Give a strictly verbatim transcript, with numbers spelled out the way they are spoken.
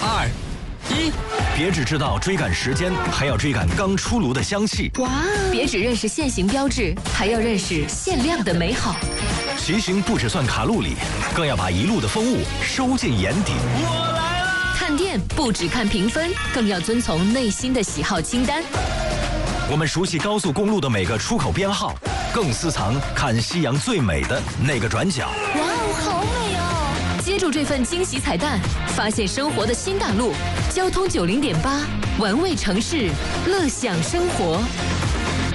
二、一，别只知道追赶时间，还要追赶刚出炉的香气。 哇！别只认识现行标志，还要认识限量的美好。 骑行不只算卡路里，更要把一路的风物收进眼底。 我来啦！ 看店不只看评分，更要遵从内心的喜好清单。 我们熟悉高速公路的每个出口编号，更私藏看夕阳最美的那个转角。 哇哦，好美哦！接住这份惊喜彩蛋，发现生活的新大陆。交通九零点八，玩味城市，乐享生活。